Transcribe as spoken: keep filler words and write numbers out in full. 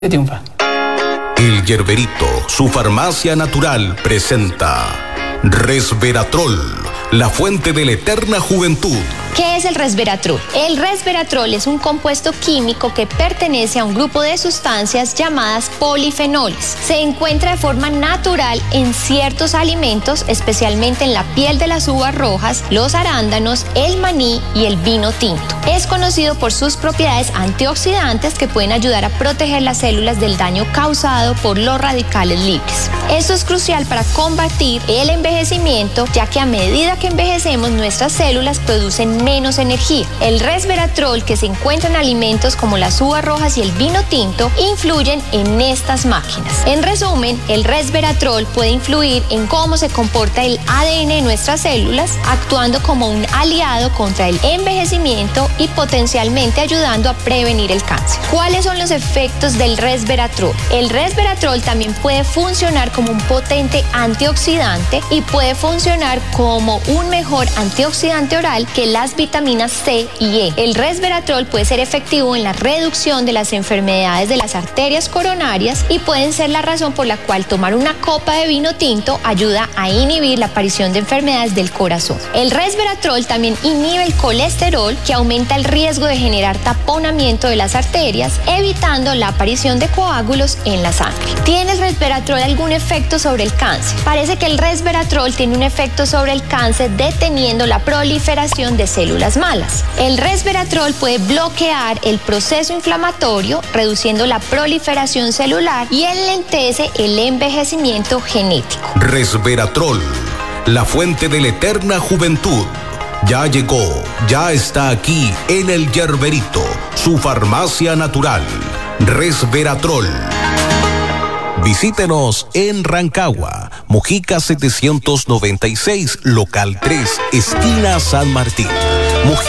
de triunfa. El Yerberito, su farmacia natural, presenta Resveratrol, la fuente de la eterna juventud. ¿Qué es el resveratrol? El resveratrol es un compuesto químico que pertenece a un grupo de sustancias llamadas polifenoles. Se encuentra de forma natural en ciertos alimentos, especialmente en la piel de las uvas rojas, los arándanos, el maní y el vino tinto. Es conocido por sus propiedades antioxidantes que pueden ayudar a proteger las células del daño causado por los radicales libres. Esto es crucial para combatir el envejecimiento, ya que a medida que envejecemos nuestras células producen menos energía. El resveratrol, que se encuentra en alimentos como las uvas rojas y el vino tinto, influyen en estas máquinas. En resumen, el resveratrol puede influir en cómo se comporta el A D N de nuestras células, actuando como un aliado contra el envejecimiento y potencialmente ayudando a prevenir el cáncer. ¿Cuáles son los efectos del resveratrol? El resveratrol también puede funcionar como un potente antioxidante y puede funcionar como un mejor antioxidante oral que las vitaminas C y E. El resveratrol puede ser efectivo en la reducción de las enfermedades de las arterias coronarias y pueden ser la razón por la cual tomar una copa de vino tinto ayuda a inhibir la aparición de enfermedades del corazón. El resveratrol también inhibe el colesterol, que aumenta el riesgo de generar taponamiento de las arterias, evitando la aparición de coágulos en la sangre. ¿Tiene el resveratrol algún efecto sobre el cáncer? Parece que el resveratrol tiene un efecto sobre el cáncer deteniendo la proliferación de células malas. El resveratrol puede bloquear el proceso inflamatorio, reduciendo la proliferación celular y enlentece el envejecimiento genético. Resveratrol, la fuente de la eterna juventud. Ya llegó, ya está aquí en el Yerberito, su farmacia natural. Resveratrol. Visítenos en Rancagua, Mojica setecientos noventa y seis, local tres, esquina San Martín. Mojica